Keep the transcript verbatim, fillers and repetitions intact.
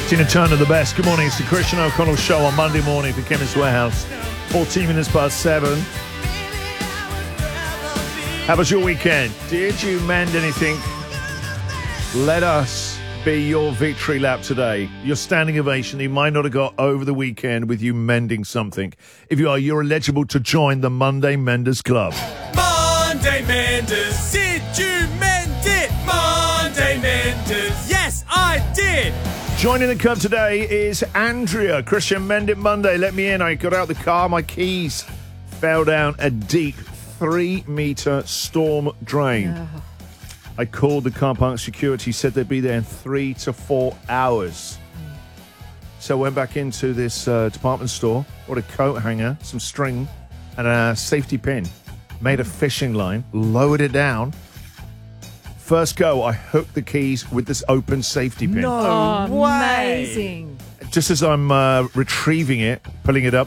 Tina Turner, the best. Good morning. It's the Christian O'Connell Show on Monday morning for Chemist Warehouse. fourteen minutes past seven. How was your weekend? Did you mend anything? Let us be your victory lap today. Your standing ovation you might not have got over the weekend with you mending something. If you are, you're eligible to join the Monday Menders Club. Monday Menders, did you mend it? Monday Menders, yes, I did. Joining the club today is Andrea. Christian, Mend It Monday. Let me in. I got out the car. My keys fell down a deep three-metre storm drain. Yeah. I called the car park security. Said they'd be there in three to four hours. Mm. So I went back into this uh, department store, bought a coat hanger, some string, and a safety pin. Made a fishing line, lowered it down. First go, I hooked the keys with this open safety pin. No oh, way. Amazing. Just as I'm uh, retrieving it, pulling it up,